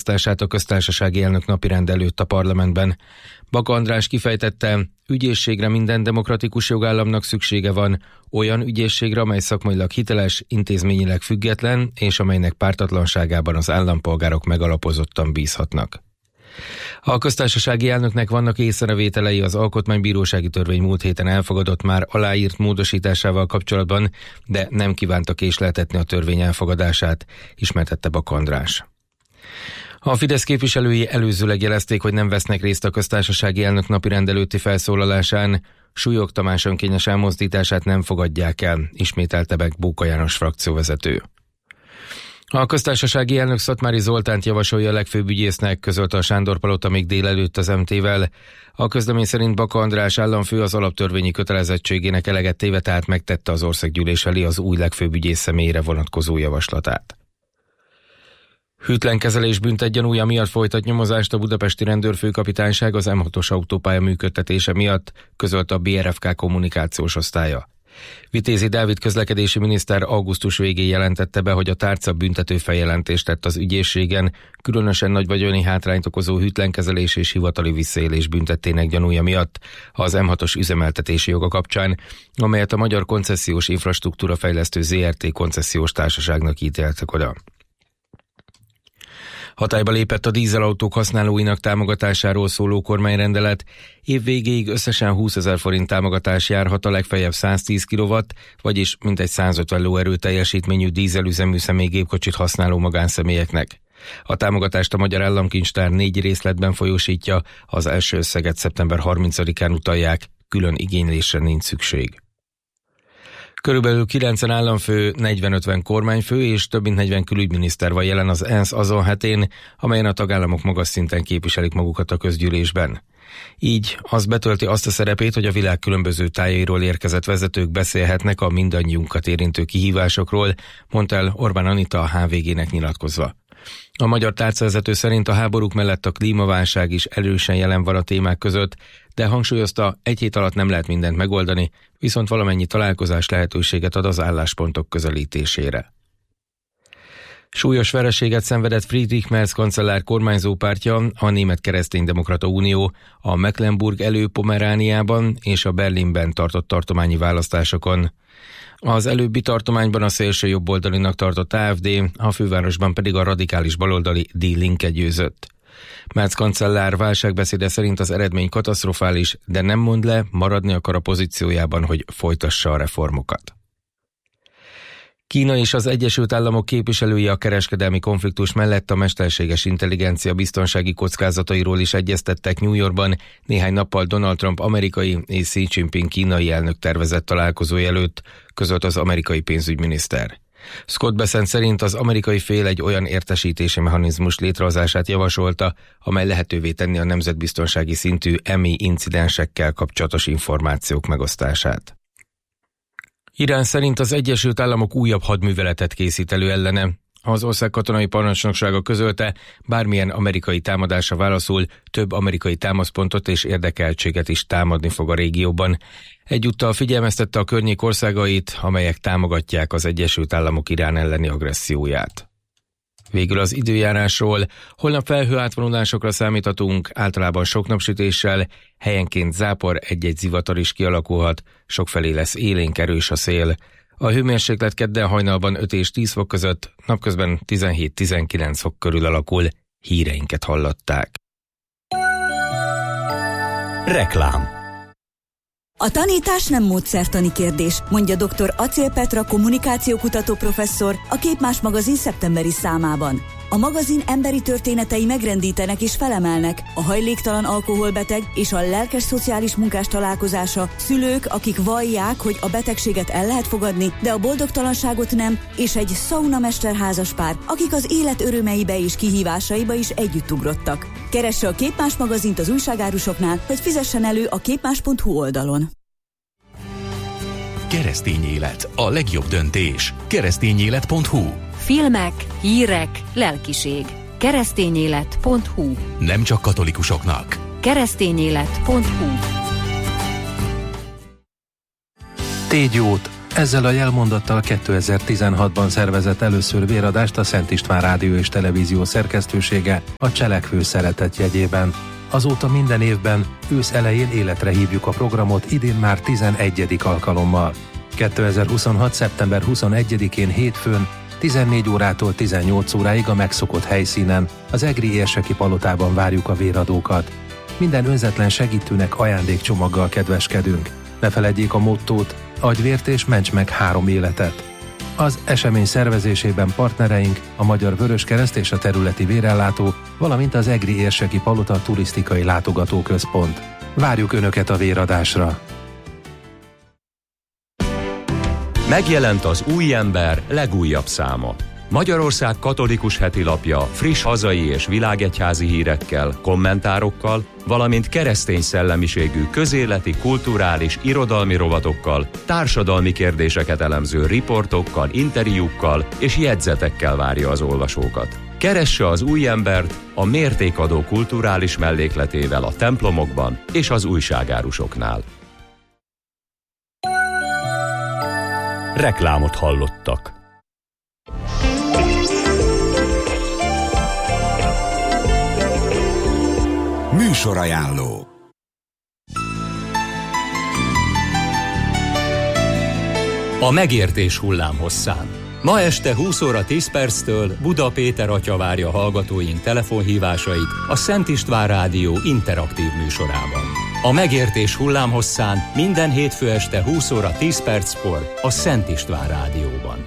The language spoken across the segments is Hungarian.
megválasztását a köztársasági elnök napirend előtt a parlamentben. Baka András kifejtette, ügyészségre minden demokratikus jogállamnak szüksége van, olyan ügyészségre, amely szakmailag hiteles, intézményileg független, és amelynek pártatlanságában az állampolgárok megalapozottan bízhatnak. A köztársasági elnöknek vannak észrevételei az alkotmánybírósági törvény múlt héten elfogadott már aláírt módosításával kapcsolatban, de nem kívánta késleltetni a törvény elfogadását, ismertette Baka András. A Fidesz képviselői előzőleg jelezték, hogy nem vesznek részt a köztársasági elnök napirend előtti felszólalásán, Súlyog Tamás önkényes elmozdítását nem fogadják el, ismételte meg Bóka János frakcióvezető. A köztársasági elnök Szatmári Zoltánt javasolja a legfőbb ügyésznek, közölte a Sándor-palota még délelőtt az MT-vel. A közlemény szerint Baka András államfő az alaptörvényi kötelezettségének eleget téve, tehát megtette az országgyűlés elé az új legfőbb ügyész személyére vonatkozó javaslatát. Hűtlen kezelés büntetgyanúja miatt folytat nyomozást a budapesti rendőrfőkapitányság az M6-os autópálya működtetése miatt, közölte a BRFK kommunikációs osztálya. Vitézi Dávid közlekedési miniszter augusztus végén jelentette be, hogy a tárca büntető feljelentést tett az ügyészségen, különösen nagy vagyoni hátrányt okozó hűtlenkezelés és hivatali visszaélés büntettének gyanúja miatt az M6-os üzemeltetési joga kapcsán, amelyet a Magyar Koncesziós Infrastruktúra Fejlesztő ZRT koncesziós társaságnak ítéltek oda. Hatályba lépett a dízelautók használóinak támogatásáról szóló kormányrendelet. Év végéig összesen 20 000 forint támogatás járhat a legfeljebb 110 kW, vagyis mintegy 150 lóerő teljesítményű dízelüzemű személygépkocsit használó magánszemélyeknek. A támogatást a Magyar Államkincstár 4 részletben folyósítja, az első összeget szeptember 30-án utalják, külön igénylésre nincs szükség. Körülbelül 90 államfő, 40-50 kormányfő és több mint 40 külügyminiszter van jelen az ENSZ azon hetén, amelyen a tagállamok magas szinten képviselik magukat a közgyűlésben. Így az betölti azt a szerepét, hogy a világ különböző tájairól érkezett vezetők beszélhetnek a mindannyiunkat érintő kihívásokról, mondta el Orbán Anita a HVG-nek nyilatkozva. A magyar tárcavezető szerint a háborúk mellett a klímaválság is erősen jelen van a témák között, de hangsúlyozta, egy hét alatt nem lehet mindent megoldani, viszont valamennyi találkozás lehetőséget ad az álláspontok közelítésére. Súlyos vereséget szenvedett Friedrich Merz kancellár kormányzópártja, a Német Kereszténydemokrata Unió a Mecklenburg Elő-Pomerániában és a Berlinben tartott tartományi választásokon. Az előbbi tartományban a szélső jobboldalinak tartott AfD, a fővárosban pedig a radikális baloldali Die Linke győzött. Merz kancellár válságbeszéde szerint az eredmény katasztrofális, de nem mond le, maradni akar a pozíciójában, hogy folytassa a reformokat. Kína és az Egyesült Államok képviselői a kereskedelmi konfliktus mellett a mesterséges intelligencia biztonsági kockázatairól is egyeztettek New Yorkban néhány nappal Donald Trump amerikai és Xi Jinping kínai elnök tervezett találkozója előtt, közölt az amerikai pénzügyminiszter. Scott Bessent szerint az amerikai fél egy olyan értesítési mechanizmus létrehozását javasolta, amely lehetővé tenni a nemzetbiztonsági szintű EMI incidensekkel kapcsolatos információk megosztását. Irán szerint az Egyesült Államok újabb hadműveletet készít elő ellene. Az ország katonai parancsnoksága közölte, bármilyen amerikai támadásra válaszul, több amerikai támaszpontot és érdekeltséget is támadni fog a régióban. Egyúttal figyelmeztette a környék országait, amelyek támogatják az Egyesült Államok Irán elleni agresszióját. Végül az időjárásról. Holnap felhőátvonulásokra számíthatunk, általában sok napsütéssel, helyenként zápor, egy-egy zivatar is kialakulhat, sokfelé lesz élénk erős a szél. A hőmérséklet kedden hajnalban 5 és 10 fok között, napközben 17-19 fok körül alakul. Híreinket hallották. Reklám. A tanítás nem módszertani kérdés, mondja dr. Acél Petra kommunikációkutató professzor a Képmás magazin szeptemberi számában. A magazin emberi történetei megrendítenek és felemelnek, a hajléktalan alkoholbeteg és a lelkes szociális munkás találkozása, szülők, akik vallják, hogy a betegséget el lehet fogadni, de a boldogtalanságot nem, és egy szaunamester házaspár, akik az élet örömeibe és kihívásaiba is együtt ugrottak. Keresse a Képmás magazint az újságárusoknál, vagy fizessen elő a képmás.hu oldalon. Keresztény élet, a legjobb döntés. Keresztényélet.hu. Filmek, hírek, lelkiség. Keresztényélet.hu. Nem csak katolikusoknak. Keresztényélet.hu. Tégy jót, Ezzel a jelmondattal 2016-ban szervezett először véradást a Szent István Rádió és Televízió szerkesztősége a Cselekvő Szeretet jegyében. Azóta minden évben ősz elején életre hívjuk a programot, idén már 11. alkalommal. 2026. szeptember 21-én hétfőn 14 órától 18 óráig a megszokott helyszínen, az Egri érseki palotában várjuk a véradókat. Minden önzetlen segítőnek ajándékcsomaggal kedveskedünk. Ne feledjék a mottót: adj vért és ments meg 3 életet. Az esemény szervezésében partnereink a Magyar Vöröskereszt és a területi vérellátó, valamint az Egri érseki palota turisztikai látogatóközpont. Várjuk Önöket a véradásra! Megjelent az Új Ember legújabb száma. Magyarország katolikus hetilapja friss hazai és világegyházi hírekkel, kommentárokkal, valamint keresztény szellemiségű közéleti, kulturális, irodalmi rovatokkal, társadalmi kérdéseket elemző riportokkal, interjúkkal és jegyzetekkel várja az olvasókat. Keresse az Új Embert a mértékadó kulturális mellékletével a templomokban és az újságárusoknál. Reklámot hallottak. Műsorajánló. A megértés hullámhosszán. Ma este 20 óra 10 perctől Buda Péter atya várja hallgatóink telefonhívásait a Szent István Rádió interaktív műsorában. A megértés hullámhosszán minden hétfő este 20 óra 10 perckor a Szent István Rádióban.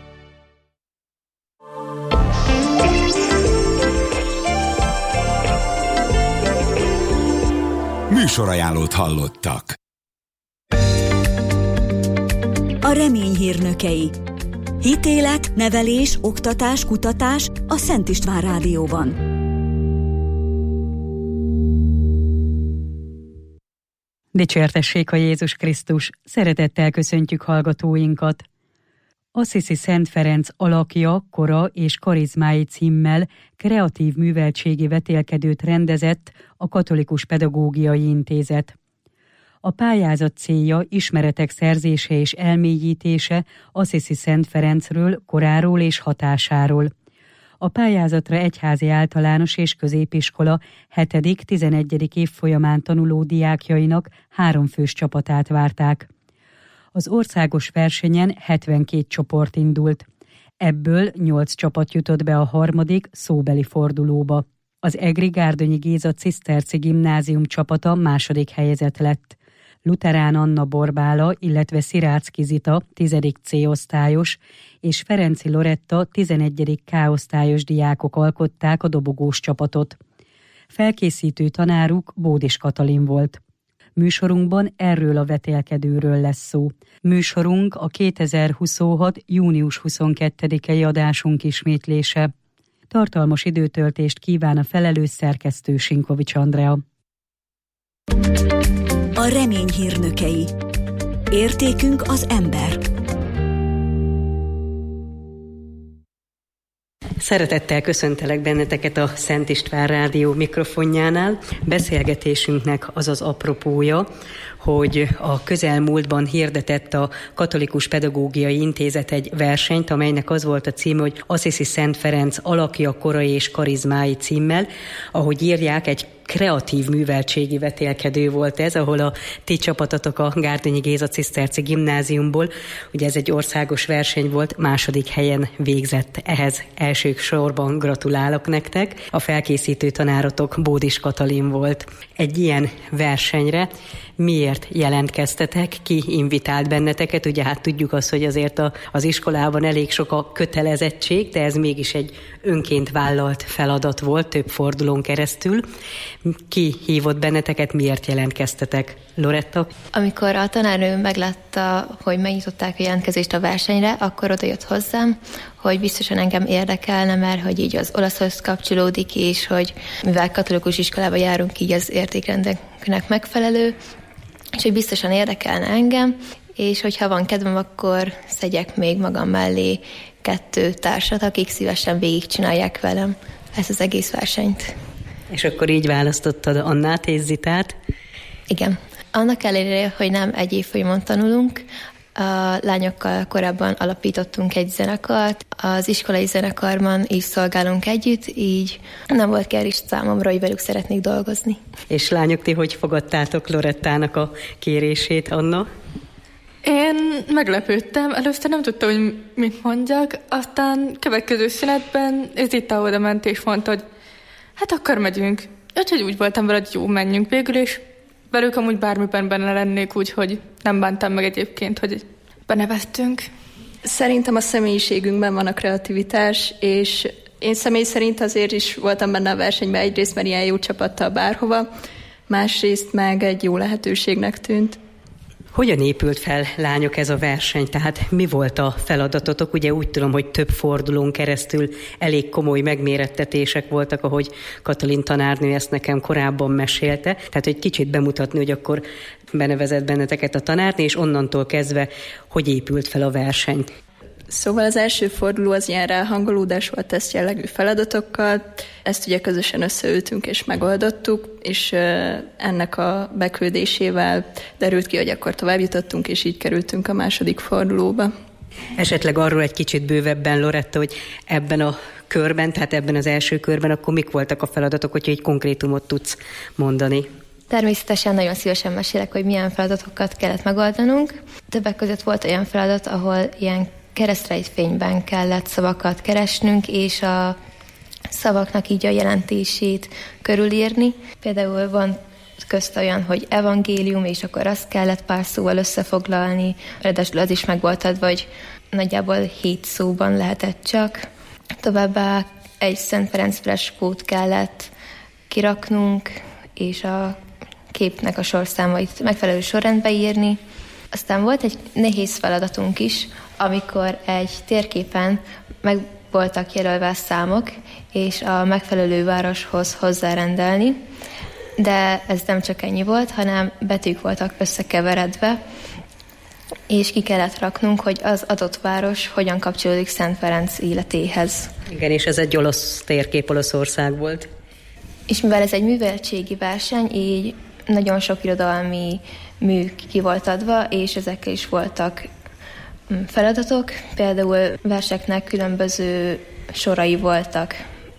Műsorajánlót hallottak. A remény hírnökei. Hitélet, nevelés, oktatás, kutatás a Szent István Rádióban. Dicsértessék a Jézus Krisztus! Szeretettel köszöntjük hallgatóinkat! Assisi Szent Ferenc alakja, kora és karizmái címmel kreatív műveltségi vetélkedőt rendezett a Katolikus Pedagógiai Intézet. A pályázat célja ismeretek szerzése és elmélyítése Assisi Szent Ferencről, koráról és hatásáról. A pályázatra egyházi általános és középiskola 7.-11. évfolyamán tanuló diákjainak 3 fős csapatát várták. Az országos versenyen 72 csoport indult. Ebből 8 csapat jutott be a 3. szóbeli fordulóba. Az Egri Gárdonyi Géza Ciszterci Gimnázium csapata 2. helyezett lett. Luterán Anna Borbála, illetve Szirácki Zita 10. C-osztályos és Ferenci Loretta 11. K-osztályos diákok alkották a dobogós csapatot. Felkészítő tanáruk Bódis Katalin volt. Műsorunkban erről a vetélkedőről lesz szó. Műsorunk a 2026. június 22-i adásunk ismétlése. Tartalmas időtöltést kíván a felelős szerkesztő Sinkovics Andrea. A remény hírnökei. Értékünk az ember. Szeretettel köszöntelek benneteket a Szent István Rádió mikrofonjánál. Beszélgetésünknek az az apropója, hogy a közelmúltban hirdetett a Katolikus Pedagógiai Intézet egy versenyt, amelynek az volt a címe, hogy Assisi Szent Ferenc alakja, kora és karizmái címmel. Ahogy írják, egy kreatív műveltségi vetélkedő volt ez, ahol a ti csapatotok a Gárdonyi Géza Ciszterci Gimnáziumból, ugye ez egy országos verseny volt, 2. helyen végzett. Ehhez első sorban gratulálok nektek. A felkészítő tanárotok Bódis Katalin volt. Egy ilyen versenyre miért jelentkeztetek? Ki invitált benneteket? Ugye hát tudjuk azt, hogy azért az iskolában elég sok a kötelezettség, de ez mégis egy önként vállalt feladat volt több fordulón keresztül. Ki hívott benneteket, miért jelentkeztetek? Loretta? Amikor a tanárnő meglátta, hogy megnyitották a jelentkezést a versenyre, akkor oda jött hozzám, hogy biztosan engem érdekelne, mert hogy így az olaszhoz kapcsolódik, és hogy mivel katolikus iskolába járunk, így az értékrendeknek megfelelő, és hogy biztosan érdekelne engem, és hogyha van kedvem, akkor szedjek még magam mellé 2 társat, akik szívesen végigcsinálják velem ezt az egész versenyt. És akkor így választottad Annát és Zitát? Igen. Annak ellenére, hogy nem egy évfolyamon tanulunk, A lányokkal korábban alapítottunk egy zenekart, az iskolai zenekarban is szolgálunk együtt, így nem volt kérdés számomra, hogy velük szeretnék dolgozni. És lányok, ti hogy fogadtátok Lorettának a kérését, Anna? Én meglepődtem, először nem tudtam, hogy mit mondjak, aztán következő szünetben Zita oda ment és mondta, hogy hát akkor megyünk. Úgyhogy úgy voltam vele, hogy jó, menjünk végül, és velük amúgy bármiben benne lennék, úgyhogy nem bántam meg egyébként, hogy beneveztünk. Szerintem a személyiségünkben van a kreativitás, és én személy szerint azért is voltam benne a versenyben, egyrészt, mert ilyen jó csapattal bárhova, másrészt meg egy jó lehetőségnek tűnt. Hogyan épült fel, lányok, ez a verseny? Tehát mi volt a feladatotok? Ugye úgy tudom, hogy több fordulón keresztül elég komoly megmérettetések voltak, ahogy Katalin tanárnő ezt nekem korábban mesélte. Tehát, hogy kicsit bemutatni, hogy akkor benevezett benneteket a tanárnő, és onnantól kezdve, hogy épült fel a verseny. Szóval az első forduló az ilyen ráhangolódás volt teszt jellegű feladatokkal. Ezt ugye közösen összeültünk és megoldottuk, és ennek a beküldésével derült ki, hogy akkor tovább jutottunk, és így kerültünk a második fordulóba. Esetleg arról egy kicsit bővebben, Loretta, hogy ebben a körben, tehát ebben az első körben, akkor mik voltak a feladatok, hogyha egy konkrétumot tudsz mondani? Természetesen nagyon szívesen mesélek, hogy milyen feladatokat kellett megoldanunk. Többek között volt olyan feladat, ahol ilyen keresztrejtfényben kellett szavakat keresnünk, és a szavaknak így a jelentését körülírni. Például van közt olyan, hogy evangélium, és akkor azt kellett pár szóval összefoglalni. Ráadásul az is meg volt adva, hogy nagyjából 7 szóban lehetett csak. Továbbá egy Szent Ferenc freskót kellett kiraknunk, és a képnek a sorszámait megfelelő sorrendbe írni. Aztán volt egy nehéz feladatunk is, amikor egy térképen meg voltak jelölve a számok, és a megfelelő városhoz hozzárendelni, de ez nem csak ennyi volt, hanem betűk voltak összekeveredve, és ki kellett raknunk, hogy az adott város hogyan kapcsolódik Szent Ferenc életéhez. Igen, és ez egy olasz térkép, Olaszország volt. És mivel ez egy műveltségi verseny, így nagyon sok irodalmi mű ki volt adva, és ezekkel is voltak feladatok. Például verseknek különböző sorai voltak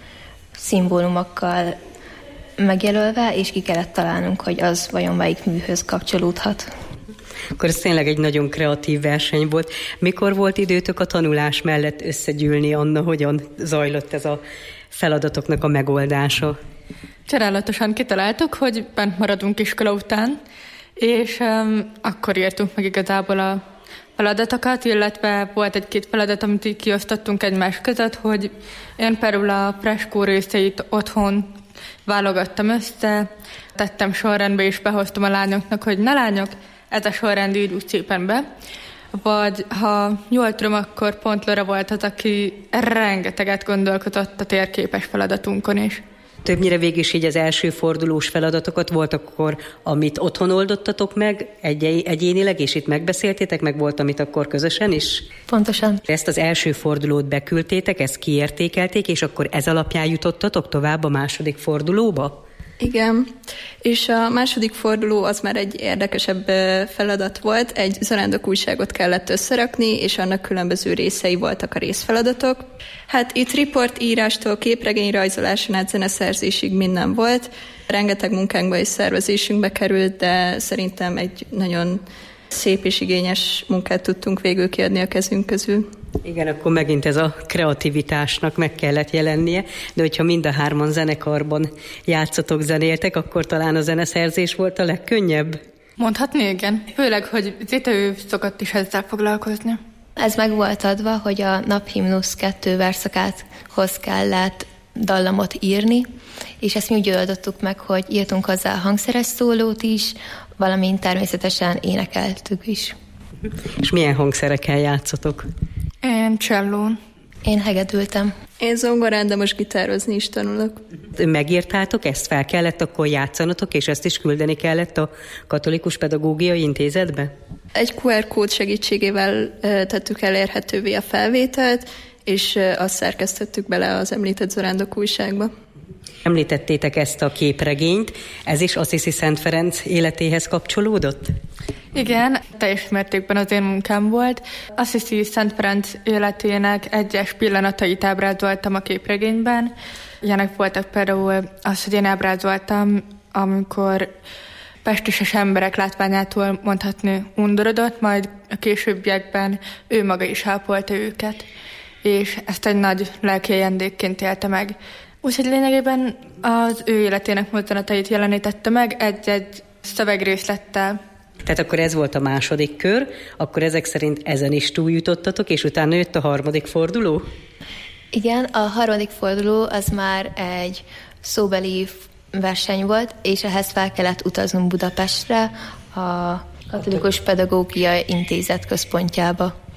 szimbólumokkal megjelölve, és ki kellett találnunk, hogy az vajon melyik műhöz kapcsolódhat. Akkor ez tényleg egy nagyon kreatív verseny volt. Mikor volt időtök a tanulás mellett összegyűlni, Anna, hogyan zajlott ez a feladatoknak a megoldása? Csodálatosan kitaláltuk, hogy bent maradunk iskola után, és akkor írtunk meg igazából a feladatokat, illetve volt egy-két feladat, amit kiosztottunk egymás között, hogy én például a freskó részeit otthon válogattam össze, tettem sorrendbe, és behoztam a lányoknak, hogy na lányok, ez a sorrend írjuk szépen be. Vagy ha jól tudom, akkor pont Lora volt az, aki rengeteget gondolkodott a térképes feladatunkon is. Többnyire végig is így az első fordulós feladatokat volt akkor, amit otthon oldottatok meg egyénileg, és itt megbeszéltétek, meg volt, amit akkor közösen is? Pontosan. Ezt az első fordulót beküldtétek, ezt kiértékelték, és akkor ez alapján jutottatok tovább a második fordulóba? Igen, és a második forduló az már egy érdekesebb feladat volt. Egy zarándok újságot kellett összerakni, és annak különböző részei voltak a részfeladatok. Hát itt riportírástól képregényrajzoláson át zeneszerzésig minden volt. Rengeteg munkánkba és szervezésünkbe került, de szerintem egy nagyon szép és igényes munkát tudtunk végül kiadni a kezünk közül. Igen, akkor megint ez a kreativitásnak meg kellett jelennie, de hogyha mind a hárman zenekarban játszotok, zenéltek, akkor talán a zeneszerzés volt a legkönnyebb? Mondhatni, igen. Főleg, hogy Zita ő szokott is ezzel foglalkozni. Ez meg volt adva, hogy a naphimnusz 2 verszakáthoz kellett dallamot írni, és ezt mi úgy oldottuk meg, hogy írtunk hozzá hangszeres szólót is, valamint természetesen énekeltük is. És milyen hangszerekkel játszotok? Én csellón. Én hegedültem. Én zongorán, de most gitározni is tanulok. Megírtátok, ezt fel kellett akkor játszanotok, és ezt is küldeni kellett a Katolikus Pedagógiai Intézetbe? Egy QR kód segítségével tettük elérhetővé a felvételt, és azt szerkesztettük bele az említett zarándok újságba. Említettétek ezt a képregényt, ez is Assisi Szent Ferenc életéhez kapcsolódott? Igen, teljes mértékben az én munkám volt. Assisi Szent Ferenc életének egyes pillanatait ábrázoltam a képregényben. Ilyenek voltak például az, hogy én ábrázoltam, amikor pestises emberek látványától mondhatni undorodott, majd a későbbiekben ő maga is ápolta őket, és ezt egy nagy lelki ajándékként élte meg. Úgyhogy lényegében az ő életének mozdulatait jelenítette meg egy-egy szövegrészlettel. Tehát akkor ez volt a második kör, akkor ezek szerint ezen is túljutottatok, és utána jött a harmadik forduló? Igen, a harmadik forduló az már egy szóbeli verseny volt, és ehhez fel kellett utaznunk Budapestre, a Katolikus Pedagógiai Intézet központjába.